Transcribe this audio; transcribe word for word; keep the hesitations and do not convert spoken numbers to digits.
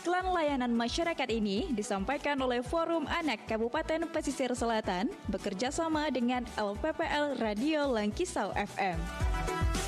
Iklan layanan masyarakat ini disampaikan oleh Forum Anak Kabupaten Pesisir Selatan bekerja sama dengan L P P L Radio Langkisau F M.